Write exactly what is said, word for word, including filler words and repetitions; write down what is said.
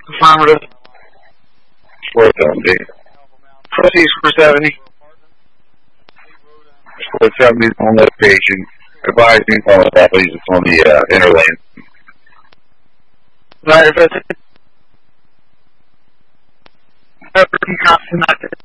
Affirmative. four seventy. Proceed four seventy. four seventy is on location. Advising all of that, please, it's on the uh, inner lane. Right, if it's... Cops and